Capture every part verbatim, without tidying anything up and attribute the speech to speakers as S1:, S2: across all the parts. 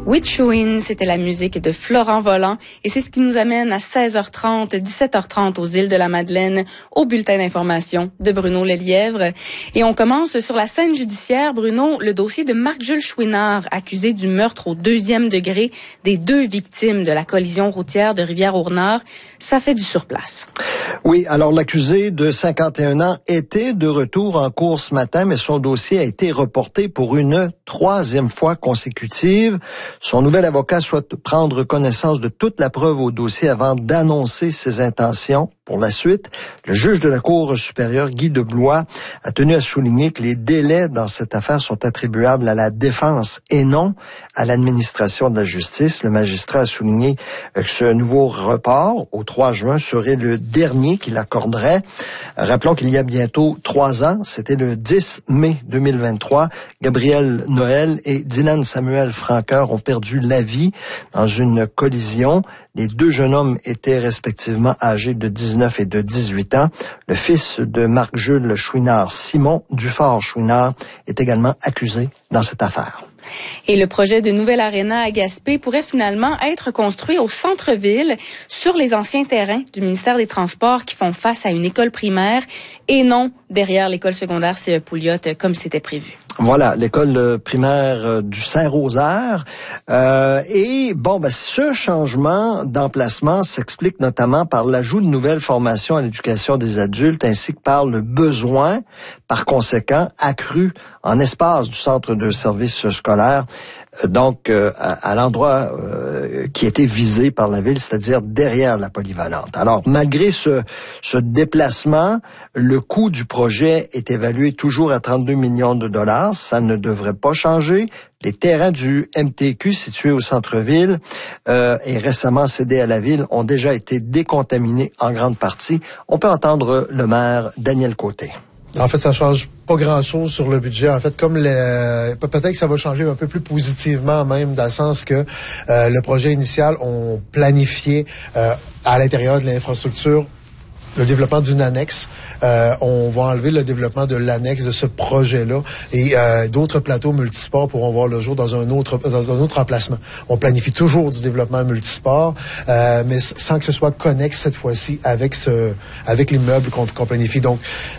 S1: Witchwin, c'était la musique de Florent Volant et c'est ce qui nous amène à seize heures trente, dix-sept heures trente aux îles de la Madeleine, au bulletin d'information de Bruno Lelièvre. Et on commence sur la scène judiciaire, Bruno, le dossier de Marc-Jules Chouinard, accusé du meurtre au deuxième degré des deux victimes de la collision routière de Rivière-au-Nord. Ça fait du surplace.
S2: Oui, alors l'accusé de cinquante et un ans était de retour en cour ce matin, mais son dossier a été reporté pour une troisième fois consécutive. Son nouvel avocat souhaite prendre connaissance de toute la preuve au dossier avant d'annoncer ses intentions. Pour la suite, le juge de la Cour supérieure, Guy Deblois, a tenu à souligner que les délais dans cette affaire sont attribuables à la défense et non à l'administration de la justice. Le magistrat a souligné que ce nouveau report, au trois juin, serait le dernier qu'il accorderait. Rappelons qu'il y a bientôt trois ans, c'était le dix mai deux mille vingt-trois, Gabriel Noël et Dylan Samuel Franqueur ont perdu la vie dans une collision. Les deux jeunes hommes étaient respectivement âgés de dix-neuf et de dix-huit ans. Le fils de Marc-Jules Chouinard, Simon Dufort-Chouinard, est également accusé dans cette affaire.
S1: Et le projet de nouvelle aréna à Gaspé pourrait finalement être construit au centre-ville, sur les anciens terrains du ministère des Transports qui font face à une école primaire et non derrière l'école secondaire C E Pouliot comme c'était prévu.
S2: Voilà, l'école primaire du Saint-Rosaire. Euh, et bon, ben, ce changement d'emplacement s'explique notamment par l'ajout de nouvelles formations à l'éducation des adultes ainsi que par le besoin, par conséquent, accru en espace du centre de services scolaires, donc euh, à, à l'endroit euh, qui était visé par la ville, c'est-à-dire derrière la polyvalente. Alors, malgré ce, ce déplacement, le coût du projet est évalué toujours à trente-deux millions de dollars. Ça ne devrait pas changer. Les terrains du M T Q situés au centre-ville euh, et récemment cédés à la ville ont déjà été décontaminés en grande partie. On peut entendre le maire Daniel Côté.
S3: En fait, ça change pas grand-chose sur le budget. En fait, comme le, peut-être que ça va changer un peu plus positivement même, dans le sens que euh, le projet initial, on planifiait euh, à l'intérieur de l'infrastructure le développement d'une annexe. Euh, on va enlever le développement de l'annexe de ce projet-là et euh, d'autres plateaux multisports pourront voir le jour dans un autre dans un autre emplacement. On planifie toujours du développement multisport, euh, mais sans que ce soit connexe cette fois-ci avec ce avec l'immeuble qu'on, qu'on planifie. Donc,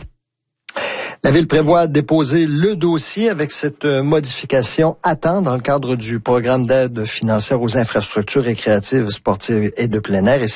S2: la Ville prévoit déposer le dossier avec cette modification à temps dans le cadre du programme d'aide financière aux infrastructures récréatives, sportives et de plein air. Et